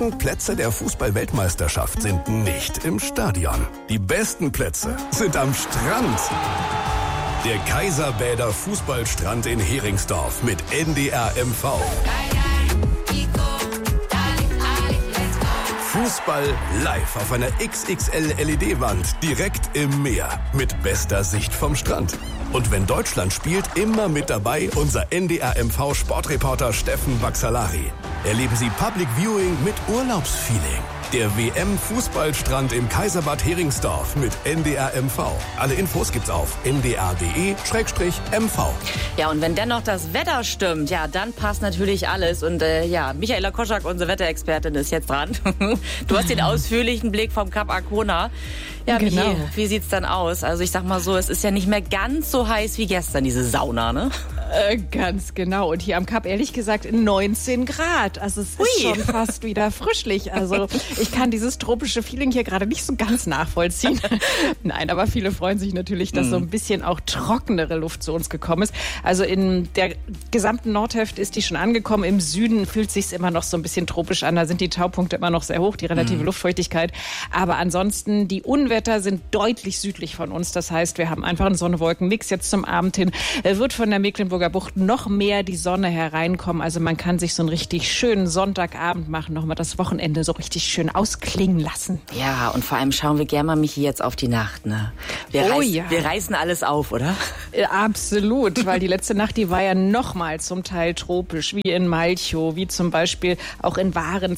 besten Plätze der Fußball-Weltmeisterschaft sind nicht im Stadion. Die besten Plätze sind am Strand. Der Kaiserbäder Fußballstrand in Heringsdorf mit NDR MV. Fußball live auf einer XXL LED-Wand direkt im Meer mit bester Sicht vom Strand. Und wenn Deutschland spielt, immer mit dabei unser NDR MV Sportreporter Steffen Baxalari. Erleben Sie Public Viewing mit Urlaubsfeeling. Der WM-Fußballstrand im Kaiserbad Heringsdorf mit NDR MV. Alle Infos gibt's auf ndr.de/MV. Ja, und wenn dennoch das Wetter stimmt, ja, dann passt natürlich alles. Und Michaela Koschak, unsere Wetterexpertin, ist jetzt dran. Du hast den ausführlichen Blick vom Kap Arkona. Ja, genau. Michi, wie sieht's dann aus? Also ich sag mal so, es ist ja nicht mehr ganz so heiß wie gestern, diese Sauna, ne? Ganz genau. Und hier am Kap, ehrlich gesagt, 19 Grad. Also es ist schon fast wieder frischlich. Also ich kann dieses tropische Feeling hier gerade nicht so ganz nachvollziehen. Nein, aber viele freuen sich natürlich, dass so ein bisschen auch trockenere Luft zu uns gekommen ist. Also in der gesamten Nordhälfte ist die schon angekommen. Im Süden fühlt es sich immer noch so ein bisschen tropisch an. Da sind die Taupunkte immer noch sehr hoch, die relative Luftfeuchtigkeit. Aber ansonsten, die Unwetter sind deutlich südlich von uns. Das heißt, wir haben einfach einen Sonne-Wolken-Mix jetzt zum Abend hin. Wird von der Mecklenburger Bucht noch mehr die Sonne hereinkommen. Also man kann sich so einen richtig schönen Sonntagabend machen, nochmal das Wochenende so richtig schön ausklingen lassen. Ja, und vor allem schauen wir gerne mal, Michi, jetzt auf die Nacht. Ne? Wir reißen alles auf, oder? Absolut, weil die letzte Nacht, die war ja nochmal zum Teil tropisch, wie in Malchow, wie zum Beispiel auch in Waren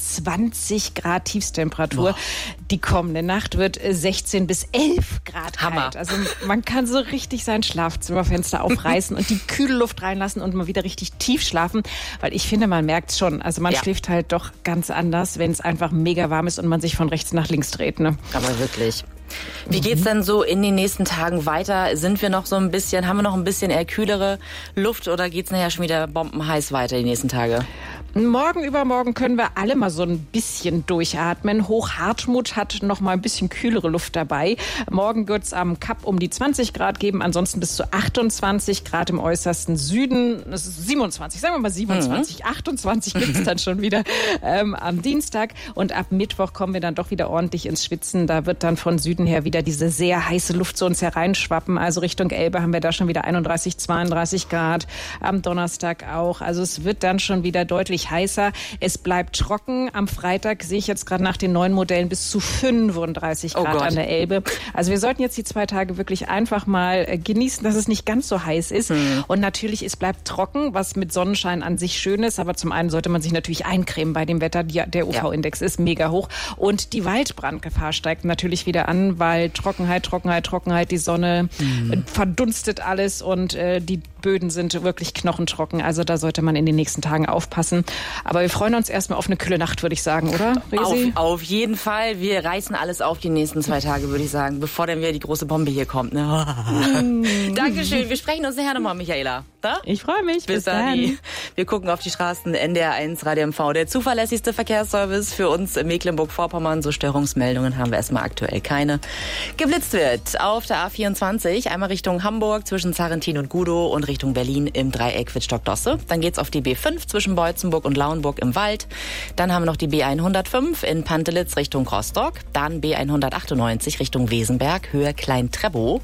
20 Grad Tiefstemperatur. Boah. Die kommende Nacht wird 16 bis 11 Grad Hammer. kalt. Also man kann so richtig sein Schlafzimmerfenster aufreißen und die kühle Luft reinlassen und mal wieder richtig tief schlafen, weil ich finde, man merkt schon, also man schläft halt doch ganz anders, wenn es einfach mega warm ist und man sich von rechts nach links dreht. Ne? Aber wirklich. Wie geht's denn so in den nächsten Tagen weiter? Haben wir noch ein bisschen eher kühlere Luft oder geht's nachher schon wieder bombenheiß weiter die nächsten Tage? Morgen, übermorgen können wir alle mal so ein bisschen durchatmen. Hochhartmut hat noch mal ein bisschen kühlere Luft dabei. Morgen wird's am Kap um die 20 Grad geben, ansonsten bis zu 28 Grad im äußersten Süden. Das ist 27, sagen wir mal 27, 28 gibt's dann schon wieder am Dienstag. Und ab Mittwoch kommen wir dann doch wieder ordentlich ins Schwitzen. Da wird dann von Süden her wieder diese sehr heiße Luft zu uns hereinschwappen. Also Richtung Elbe haben wir da schon wieder 31, 32 Grad. Am Donnerstag auch. Also es wird dann schon wieder deutlich heißer. Es bleibt trocken. Am Freitag sehe ich jetzt gerade nach den neuen Modellen bis zu 35 Grad an der Elbe. Also wir sollten jetzt die 2 Tage wirklich einfach mal genießen, dass es nicht ganz so heiß ist. Und natürlich, es bleibt trocken, was mit Sonnenschein an sich schön ist. Aber zum einen sollte man sich natürlich eincremen bei dem Wetter. Der UV-Index ist mega hoch. Und die Waldbrandgefahr steigt natürlich wieder an, weil Trockenheit, die Sonne verdunstet alles und die Böden sind wirklich knochentrocken. Also da sollte man in den nächsten Tagen aufpassen. Aber wir freuen uns erstmal auf eine kühle Nacht, würde ich sagen, oder, Resi? Auf jeden Fall. Wir reißen alles auf die nächsten 2 Tage, würde ich sagen, bevor dann wieder die große Bombe hier kommt. Ne? Dankeschön. Wir sprechen uns nachher nochmal, Michaela. Da? Ich freue mich. Bis dann. Wir gucken auf die Straßen. NDR1 Radio MV, der zuverlässigste Verkehrsservice für uns in Mecklenburg-Vorpommern. So Störungsmeldungen haben wir erstmal aktuell keine. Geblitzt wird auf der A24, einmal Richtung Hamburg zwischen Zarrentin und Gudow und Richtung Berlin im Dreieck Wittstock-Dosse. Dann geht's auf die B5 zwischen Beutzenburg und Lauenburg im Wald. Dann haben wir noch die B105 in Pantelitz Richtung Rostock. Dann B198 Richtung Wesenberg, Höhe Klein-Trebow.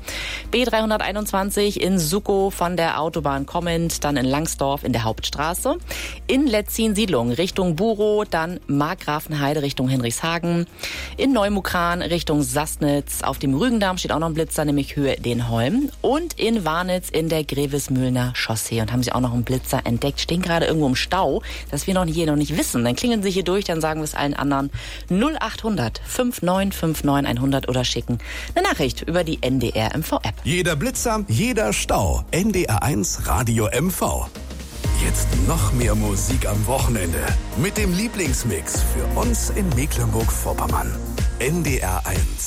B321 in Suckow von der Autobahn kommend, dann in Langsdorf in der Hauptstraße. In Letzin-Siedlung Richtung Burow, dann Markgrafenheide Richtung Hinrichshagen. In Neumukran Richtung Sassnitz. Auf dem Rügendamm steht auch noch ein Blitzer, nämlich Höhe Denholm. Und in Warnitz in der Grevesmühlner Chaussee. Und haben sie auch noch einen Blitzer entdeckt. Stehen gerade irgendwo im Stau, das wir noch nicht wissen. Dann klingeln sie hier durch, dann sagen wir es allen anderen. 0800 5959 100 oder schicken eine Nachricht über die NDR MV-App. Jeder Blitzer, jeder Stau. NDR1 Radio MV. Jetzt noch mehr Musik am Wochenende. Mit dem Lieblingsmix für uns in Mecklenburg-Vorpommern. NDR1.